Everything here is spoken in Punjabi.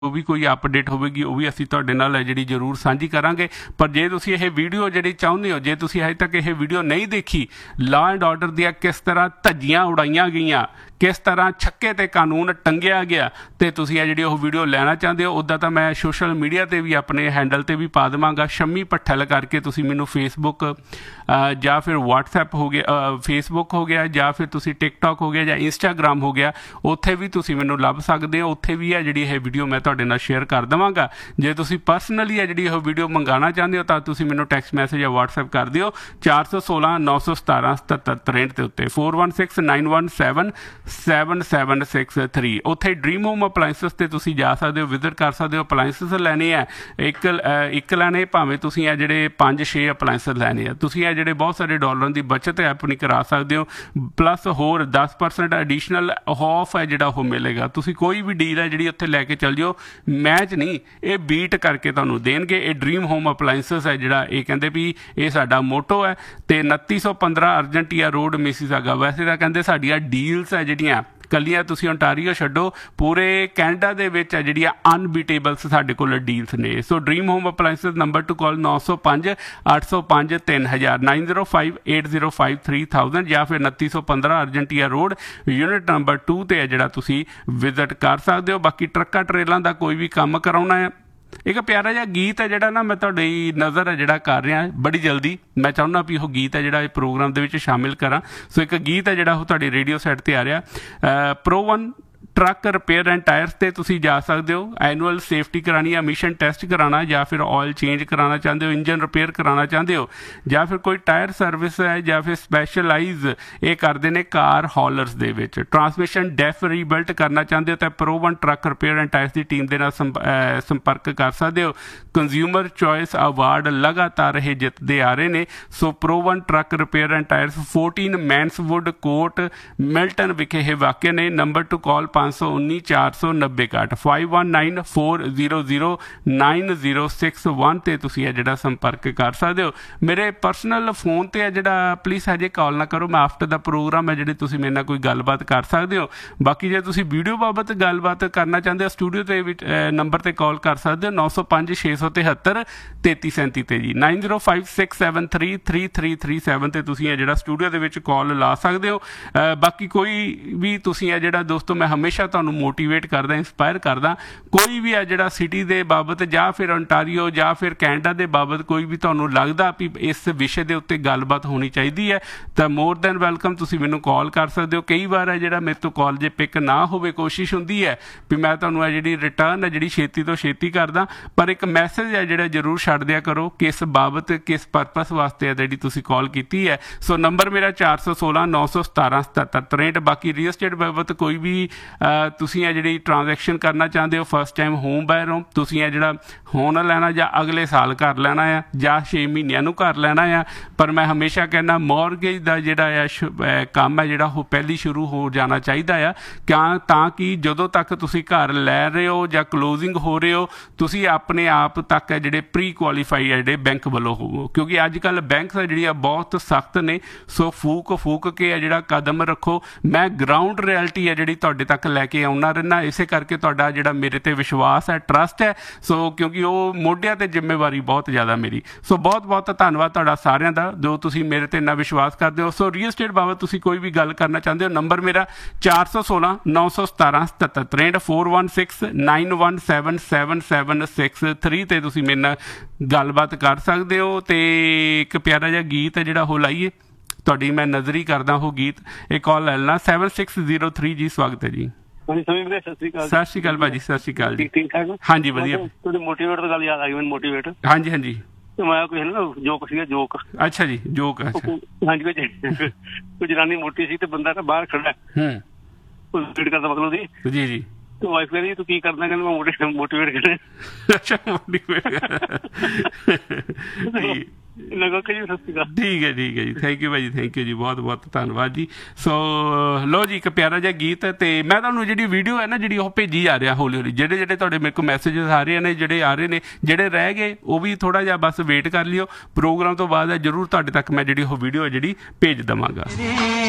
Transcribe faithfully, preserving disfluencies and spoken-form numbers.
ਉਹ ਵੀ ਕੋਈ ਅਪਡੇਟ ਹੋਵੇਗੀ ਉਹ ਵੀ ਅਸੀਂ ਤੁਹਾਡੇ ਨਾਲ ਜਿਹੜੀ ਜ਼ਰੂਰ ਸਾਂਝੀ ਕਰਾਂਗੇ। ਪਰ ਜੇ ਤੁਸੀਂ ਇਹ ਵੀਡੀਓ ਜਿਹੜੀ ਚਾਹੁੰਦੇ ਹੋ, ਜੇ ਤੁਸੀਂ ਹਜੇ ਤੱਕ ਇਹ ਵੀਡੀਓ ਨਹੀਂ ਦੇਖੀ, ਲਾਅ ਐਂਡ ਆਰਡਰ ਦੀਆਂ ਕਿਸ ਤਰ੍ਹਾਂ ਧੱਜੀਆਂ ਉਡਾਈਆਂ ਗਈਆਂ, ਕਿਸ ਤਰ੍ਹਾਂ ਛੱਕੇ ਤੇ ਕਾਨੂੰਨ ਟੰਗਿਆ ਗਿਆ, ਤੇ ਤੁਸੀਂ ਇਹ ਜਿਹੜੀ ਉਹ ਵੀਡੀਓ ਲੈਣਾ ਚਾਹੁੰਦੇ ਹੋ, ਉੱਦਾਂ ਤਾਂ ਮੈਂ ਸੋਸ਼ਲ ਮੀਡੀਆ 'ਤੇ ਵੀ ਆਪਣੇ ਹੈਂਡਲ 'ਤੇ ਵੀ ਪਾ ਦੇਵਾਂਗਾ, ਸ਼ੰਮੀ ਭੱਠਲ ਕਰਕੇ ਤੁਸੀਂ ਮੈਨੂੰ ਫੇਸਬੁੱਕ ਜਾਂ ਫਿਰ ਵਟਸਐਪ ਹੋ ਗਿਆ, ਫੇਸਬੁੱਕ ਹੋ ਗਿਆ, ਜਾਂ ਫਿਰ ਤੁਸੀਂ ਟਿਕਟੋਕ ਹੋ ਗਿਆ, ਜਾਂ ਇੰਸਟਾਗ੍ਰਾਮ ਹੋ ਗਿਆ, ਉੱਥੇ ਵੀ ਤੁਸੀਂ ਮੈਨੂੰ ਲੱਭ ਸਕਦੇ ਹੋ। ਉੱਥੇ ਵੀ ਹੈ ਜਿਹੜੀ ਇਹ ਵੀਡੀਓ ਮੈਂ ਤੁਹਾਡੇ ਨਾਲ ਸ਼ੇਅਰ ਕਰ ਦੇਵਾਂਗਾ। ਜੇ ਤੁਸੀਂ ਪਰਸਨਲੀ ਹੈ ਜਿਹੜੀ ਉਹ ਵੀਡੀਓ ਮੰਗਵਾਉਣਾ ਚਾਹੁੰਦੇ ਹੋ ਤਾਂ ਤੁਸੀਂ ਮੈਨੂੰ ਟੈਕਸਟ ਮੈਸੇਜ ਜਾਂ ਵਟਸਐਪ ਕਰ ਦਿਓ ਚਾਰ ਸੌ ਸੋਲਾਂ ਨੌ ਸੌ ਸਤਾਰਾਂ ਸਤੱਤਰ ਤਰੇਂਹਠ ਦੇ ਉੱਤੇ four one six nine one seven seven seven six three. ਉੱਥੇ ਡਰੀਮ ਹੋਮ ਅਪਲਾਇੰਸਿਸ 'ਤੇ ਤੁਸੀਂ ਜਾ ਸਕਦੇ ਹੋ, ਵਿਜ਼ਿਟ ਕਰ ਸਕਦੇ ਹੋ। ਅਪਲਾਇੰਸਿਸ ਲੈਣੇ ਆ, ਇੱਕ ਇੱਕ ਲੈਣੇ ਭਾਵੇਂ ਤੁਸੀਂ ਆ ਜਿਹੜੇ ਪੰਜ ਛੇ ਅਪਲਾਇੰਸਿਸ ਲੈਣੇ ਆ, ਤੁਸੀਂ ਆ ਜਿਹੜੇ ਬਹੁਤ ਸਾਰੇ ਡਾਲਰਾਂ ਦੀ ਬਚਤ ਹੈ ਆਪਣੀ ਕਰਾ ਸਕਦੇ ਹੋ। ਪਲੱਸ ਹੋਰ ਦਸ ਪਰਸੈਂਟ ਐਡੀਸ਼ਨਲ ਆਫ ਹੈ ਜਿਹੜਾ ਉਹ ਮਿਲੇਗਾ। ਤੁਸੀਂ ਕੋਈ ਵੀ ਡੀਲ ਹੈ ਜਿਹੜੀ ਉੱਥੇ ਲੈ ਕੇ ਚੱਲ ਜਾਓ, ਮੈਚ ਨਹੀਂ, ਇਹ ਬੀਟ ਕਰਕੇ ਤੁਹਾਨੂੰ ਦੇਣਗੇ। ਇਹ ਡਰੀਮ ਹੋਮ ਅਪਲਾਇੰਸਿਸ ਹੈ ਜਿਹੜਾ, ਇਹ ਕਹਿੰਦੇ ਵੀ ਇਹ ਸਾਡਾ ਮੋਟੋ ਹੈ। ਤੇ ਉਨੱਤੀ ਸੌ ਪੰਦਰਾਂ ਅਰਜੈਂਟੀਆ ਰੋਡ ਮਿਸੀਸਾਗਾ। ਵੈਸੇ ਤਾਂ ਕਹਿੰਦੇ ਸਾਡੀਆਂ ਡੀਲਸ ਹੈ ਜਿਹੜੀਆਂ ਕੱਲੀਆਂ, ਤੁਸੀਂ ਓਨਟਾਰੀਓ ਛੱਡੋ, ਪੂਰੇ ਕੈਨੇਡਾ ਦੇ ਵਿੱਚ ਹੈ ਜਿਹੜੀਆਂ ਅਨਬੀਟੇਬਲਸ ਸਾਡੇ ਕੋਲ ਡੀਲਸ ਨੇ। ਸੋ dream home appliances number two ਕਾਲ ਨੌ ਸੌ ਪੰਜ ਅੱਠ ਸੌ ਪੰਜ ਤਿੰਨ ਹਜ਼ਾਰ nine zero five eight zero five three thousand, ਜਾਂ ਫਿਰ ਉਨੱਤੀ ਸੌ ਪੰਦਰਾਂ ਅਰਜੈਂਟੀਆ ਰੋਡ ਯੂਨਿਟ ਨੰਬਰ ਟੂ 'ਤੇ ਹੈ ਜਿਹੜਾ ਤੁਸੀਂ ਵਿਜ਼ਿਟ ਕਰ ਸਕਦੇ ਹੋ। ਬਾਕੀ ਟਰੱਕਾਂ ਟਰੇਲਾਂ ਦਾ ਕੋਈ ਵੀ ਕੰਮ ਕਰਾਉਣਾ ਹੈ, ਇੱਕ ਪਿਆਰਾ ਜਿਹਾ ਗੀਤ ਹੈ ਜਿਹੜਾ ਨਾ ਮੈਂ ਤੁਹਾਡੀ ਨਜ਼ਰ ਹੈ ਜਿਹੜਾ ਕਰ ਰਿਹਾ ਬੜੀ ਜਲਦੀ, ਮੈਂ ਚਾਹੁੰਦਾ ਵੀ ਉਹ ਗੀਤ ਹੈ ਜਿਹੜਾ ਇਹ ਪ੍ਰੋਗਰਾਮ ਦੇ ਵਿੱਚ ਸ਼ਾਮਿਲ ਕਰਾਂ। ਸੋ ਇੱਕ ਗੀਤ ਹੈ ਜਿਹੜਾ ਉਹ ਤੁਹਾਡੀ ਰੇਡੀਓ ਸੈੱਟ 'ਤੇ ਆ ਰਿਹਾ, pro one truck repair and tyres 'ਤੇ ਤੁਸੀਂ ਜਾ ਸਕਦੇ ਹੋ। ਐਨੂਅਲ ਸੇਫਟੀ ਕਰਾਉਣੀ, ਐਮਿਸ਼ਨ ਟੈਸਟ ਕਰਾਉਣਾ, ਜਾਂ ਫਿਰ ਆਇਲ ਚੇਂਜ ਕਰਾਉਣਾ ਚਾਹੁੰਦੇ ਹੋ, ਇੰਜਨ ਰਿਪੇਅਰ ਕਰਾਉਣਾ ਚਾਹੁੰਦੇ ਹੋ, ਜਾਂ ਫਿਰ ਕੋਈ ਟਾਇਰ ਸਰਵਿਸ ਹੈ, ਜਾਂ ਫਿਰ ਸਪੈਸ਼ਲਾਈਜ਼ ਇਹ ਕਰਦੇ ਨੇ ਕਾਰ ਹੌਲਰਸ ਦੇ ਵਿੱਚ। ਟਰਾਂਸਮਿਸ਼ਨ ਡੈਫ ਰੀਬਿਲਟ ਕਰਨਾ ਚਾਹੁੰਦੇ ਹੋ ਤਾਂ pro one truck repair and tyres the team ਦੇ ਨਾਲ ਸੰਪਰਕ ਕਰ ਸਕਦੇ ਹੋ। ਕੰਜ਼ਿਊਮਰ ਚੋਇਸ ਅਵਾਰਡ ਲਗਾਤਾਰ ਇਹ ਜਿੱਤਦੇ ਆ ਰਹੇ ਨੇ। ਸੋ pro one truck repair and tyres fourteen ਮੈਨਸਵੁੱਡ court Milton ਵਿਖੇ ਇਹ ਵਾਕਿਆ ਨੇ। ਨੰਬਰ ਟੂ ਕਾਲ ਪੰਜ ਸੌ ਉੱਨੀ ਚਾਰ ਸੌ ਨੱਬੇ ਇਕਾਹਠ five one nine four zero zero nine zero six one 'ਤੇ ਤੁਸੀਂ ਇਹ ਜਿਹੜਾ ਸੰਪਰਕ ਕਰ ਸਕਦੇ ਹੋ। ਮੇਰੇ ਪਰਸਨਲ ਫੋਨ 'ਤੇ ਹੈ ਜਿਹੜਾ, ਪਲੀਜ਼ ਹਜੇ ਕਾਲ ਨਾ ਕਰੋ, ਮੈਂ ਆਫਟਰ ਦਾ ਪ੍ਰੋਗਰਾਮ ਹੈ ਜਿਹੜੀ ਤੁਸੀਂ ਮੇਰੇ ਨਾਲ ਕੋਈ ਗੱਲਬਾਤ ਕਰ ਸਕਦੇ ਹੋ। ਬਾਕੀ ਜੇ ਤੁਸੀਂ ਵੀਡੀਓ ਬਾਬਤ ਗੱਲਬਾਤ ਕਰਨਾ ਚਾਹੁੰਦੇ ਹੋ, ਸਟੂਡੀਓ ਦੇ ਵਿੱਚ ਨੰਬਰ 'ਤੇ ਕਾਲ ਕਰ ਸਕਦੇ ਹੋ ਨੌ ਸੌ ਪੰਜ ਛੇ ਸੌ ਤਿਹੱਤਰ ਤੇਤੀ ਸੈਂਤੀ 'ਤੇ ਜੀ nine zero five six seven three three three three seven 'ਤੇ ਤੁਸੀਂ ਇਹ ਜਿਹੜਾ ਸਟੂਡੀਓ ਦੇ ਵਿੱਚ ਕਾਲ ਲਾ ਸਕਦੇ ਹੋ। ਬਾਕੀ ਕੋਈ ਵੀ ਤੁਸੀਂ ਇਹ ਜਿਹੜਾ ਦੋਸਤੋ, ਮੈਂ ਹਮੇਸ਼ਾ ਤੁਹਾਨੂੰ ਮੋਟੀਵੇਟ ਕਰਦਾ, ਇੰਸਪਾਇਰ ਕਰਦਾ, ਕੋਈ ਵੀ ਹੈ ਜਿਹੜਾ ਸਿਟੀ ਦੇ ਬਾਬਤ ਜਾਂ ਫਿਰ ਓਨਟਾਰੀਓ ਜਾਂ ਫਿਰ ਕੈਨੇਡਾ ਦੇ ਬਾਬਤ ਕੋਈ ਵੀ ਤੁਹਾਨੂੰ ਲੱਗਦਾ ਵੀ ਇਸ ਵਿਸ਼ੇ ਦੇ ਉੱਤੇ ਗੱਲਬਾਤ ਹੋਣੀ ਚਾਹੀਦੀ ਹੈ ਤਾਂ ਮੋਰ ਦੈਨ ਵੈਲਕਮ, ਤੁਸੀਂ ਮੈਨੂੰ ਕਾਲ ਕਰ ਸਕਦੇ ਹੋ। ਕਈ ਵਾਰ ਹੈ ਜਿਹੜਾ ਮੇਰੇ ਤੋਂ ਕਾਲ ਜੇ ਪਿਕ ਨਾ ਹੋਵੇ, ਕੋਸ਼ਿਸ਼ ਹੁੰਦੀ ਹੈ ਵੀ ਮੈਂ ਤੁਹਾਨੂੰ ਇਹ ਜਿਹੜੀ ਰਿਟਰਨ ਹੈ ਜਿਹੜੀ ਛੇਤੀ ਤੋਂ ਛੇਤੀ ਕਰਦਾ, ਪਰ ਇੱਕ ਮੈਸੇਜ ਹੈ ਜਿਹੜਾ ਜ਼ਰੂਰ ਛੱਡ ਦਿਆ ਕਰੋ ਕਿਸ ਬਾਬਤ, ਕਿਸ ਪਰਪਸ ਵਾਸਤੇ ਹੈ ਜਿਹੜੀ ਤੁਸੀਂ ਕਾਲ ਕੀਤੀ ਹੈ। ਸੋ ਨੰਬਰ ਮੇਰਾ ਚਾਰ ਸੌ ਸੋਲਾਂ ਨੌ ਸੌ ਸਤਾਰਾਂ ਸਤੱਤਰ ਤਰੇਂਹਠ। ਬਾਕੀ ਰੀਅਲ ਸਟੇਟ ਬਾਬਤ ਕੋਈ ਵੀ ਤੁਸੀਂ ਇਹ ਜਿਹੜੀ ਟ੍ਰਾਂਜੈਕਸ਼ਨ ਕਰਨਾ ਚਾਹੁੰਦੇ ਹੋ, ਫਸਟ ਟਾਈਮ ਹੋਮ ਬਾਇਰ ਹੋ, ਤੁਸੀਂ ਇਹ ਜਿਹੜਾ ਹੁਣ ਲੈਣਾ ਜਾਂ ਅਗਲੇ ਸਾਲ ਘਰ ਲੈਣਾ ਆ ਜਾਂ ਛੇ ਮਹੀਨਿਆਂ ਨੂੰ ਘਰ ਲੈਣਾ ਆ, ਪਰ ਮੈਂ ਹਮੇਸ਼ਾ ਕਹਿੰਦਾ ਮੌਰਗੇਜ ਦਾ ਜਿਹੜਾ ਆ ਕੰਮ ਹੈ ਜਿਹੜਾ ਉਹ ਪਹਿਲੀ ਸ਼ੁਰੂ ਹੋ ਜਾਣਾ ਚਾਹੀਦਾ ਆ, ਕਿਆ ਤਾਂ ਕਿ ਜਦੋਂ ਤੱਕ ਤੁਸੀਂ ਘਰ ਲੈ ਰਹੇ ਹੋ ਜਾਂ ਕਲੋਜ਼ਿੰਗ ਹੋ ਰਹੇ ਹੋ, ਤੁਸੀਂ ਆਪਣੇ ਆਪ ਤੱਕ ਜਿਹੜੇ ਪ੍ਰੀ ਕੁਆਲੀਫਾਈ ਹੈ ਜਿਹੜੇ ਬੈਂਕ ਵੱਲੋਂ ਹੋਵੋ, ਕਿਉਂਕਿ ਅੱਜ ਕੱਲ੍ਹ ਬੈਂਕਸ ਜਿਹੜੀ ਆ ਬਹੁਤ ਸਖਤ ਨੇ। ਸੋ ਫੂਕ ਫੂਕ ਕੇ ਆ ਜਿਹੜਾ ਕਦਮ ਰੱਖੋ। ਮੈਂ ਗਰਾਊਂਡ ਰਿਐਲਿਟੀ ਹੈ ਜਿਹੜੀ ਤੁਹਾਡੇ ਤੱਕ ਲੈ ਕੇ ਆਉਣਾ ਰਹਿਣਾ, ਇਸੇ ਕਰਕੇ ਤੁਹਾਡਾ ਜਿਹੜਾ ਮੇਰੇ ਤੇ ਵਿਸ਼ਵਾਸ ਹੈ, ਟਰਸਟ ਹੈ। ਸੋ ਕਿਉਂਕਿ ਉਹ ਮੋਢਿਆਂ ਤੇ ਜ਼ਿੰਮੇਵਾਰੀ ਬਹੁਤ ਜ਼ਿਆਦਾ ਮੇਰੀ। ਸੋ ਬਹੁਤ ਬਹੁਤ ਧੰਨਵਾਦ ਤੁਹਾਡਾ ਸਾਰਿਆਂ ਦਾ ਜੋ ਤੁਸੀਂ ਮੇਰੇ ਤੇ ਇੰਨਾ ਵਿਸ਼ਵਾਸ ਕਰਦੇ ਹੋ। ਸੋ ਰੀਅਲ ਸਟੇਟ ਬਾਬਤ ਤੁਸੀਂ ਕੋਈ ਵੀ ਗੱਲ ਕਰਨਾ ਚਾਹੁੰਦੇ ਹੋ, ਨੰਬਰ ਮੇਰਾ ਚਾਰ ਸੌ ਸੋਲਾਂ ਨੌ ਸੌ ਸਤਾਰਾਂ ਸਤੱਤਰ ਤਰੇਂਹਠ four one six nine one seven seven seven six three 'ਤੇ ਤੁਸੀਂ ਮੇਰੇ ਨਾਲ ਗੱਲਬਾਤ ਕਰ ਸਕਦੇ ਹੋ। ਅਤੇ ਇੱਕ ਪਿਆਰਾ ਜਿਹਾ ਗੀਤ ਹੈ ਜਿਹੜਾ ਉਹ ਲਾਈਏ, ਤੁਹਾਡੀ ਮੈਂ ਨਜ਼ਰੀ ਕਰਦਾ ਉਹ ਗੀਤ। ਇਹ ਕਾਲ ਲੈ ਲੈਣਾ seven six zero three G. ਸਵਾਗਤ ਹੈ ਜੀ। ਸਤਿ ਸ਼੍ਰੀ ਅਕਾਲ। ਸਤਿ ਸ਼੍ਰੀ ਅਕਾਲ ਭਾਜੀ, ਸਤਿ ਸ਼੍ਰੀ ਅਕਾਲ ਜੀ। ਠੀਕ ਠਾਕ? ਹਾਂਜੀ ਵਧੀਆ। ਤੁਹਾਡੀ ਮੋਟੀਵੇਟ ਤੋਂ ਗੱਲ ਯਾਦ ਆ ਗਈ ਮੈਨੂੰ, ਮੋਟੀਵੇਟ। ਹਾਂਜੀ ਹਾਂਜੀ। ਤੇ ਮੈਂ ਕੋਈ ਨਾ ਜੋਕ ਸੀਗਾ, ਜੋਕ। ਅੱਛਾ ਜੀ, ਜੋਕ। ਅੱਛਾ ਹਾਂਜੀ। ਕੋਈ ਜਨਾਨੀ ਮੋਟੀ ਸੀ ਤੇ ਬੰਦਾ ਨਾ ਬਾਹਰ ਖੜਾ, ਹੂੰ, ਵੇਟ ਕਰਦਾ ਮਤਲਬ ਦੀ। ਜੀ ਜੀ। ਤੇ ਵਾਈਫ ਕਹਿੰਦੀ ਤੂੰ ਕੀ ਕਰਦਾ? ਕਹਿੰਦਾ ਮੈਂ ਮੋਟੀਵੇਟ ਕਰ। ਅੱਛਾ, ਮੋਟੀਵੇਟ। ਠੀਕ ਹੈ ਠੀਕ ਹੈ ਜੀ, ਥੈਂਕ ਯੂ ਭਾਈ ਜੀ, ਥੈਂਕ ਯੂ ਜੀ, ਬਹੁਤ ਬਹੁਤ ਧੰਨਵਾਦ ਜੀ। ਸੋ ਲਓ ਜੀ, ਇੱਕ ਪਿਆਰਾ ਜਿਹਾ ਗੀਤ ਹੈ। ਤੇ ਮੈਂ ਤੁਹਾਨੂੰ ਜਿਹੜੀ ਵੀਡੀਓ ਹੈ ਨਾ ਜਿਹੜੀ ਉਹ ਭੇਜੀ ਜਾ ਰਿਹਾ ਹੌਲੀ ਹੌਲੀ, ਜਿਹੜੇ ਜਿਹੜੇ ਤੁਹਾਡੇ ਮੇਰੇ ਕੋਲ ਮੈਸੇਜਸ ਆ ਰਹੇ ਨੇ, ਜਿਹੜੇ ਆ ਰਹੇ ਨੇ, ਜਿਹੜੇ ਰਹਿ ਗਏ ਉਹ ਵੀ ਥੋੜ੍ਹਾ ਜਿਹਾ ਬਸ ਵੇਟ ਕਰ ਲਿਓ। ਪ੍ਰੋਗਰਾਮ ਤੋਂ ਬਾਅਦ ਜ਼ਰੂਰ ਤੁਹਾਡੇ ਤੱਕ ਮੈਂ ਜਿਹੜੀ ਉਹ ਵੀਡੀਓ ਹੈ ਜਿਹੜੀ ਭੇਜ ਦੇਵਾਂਗਾ।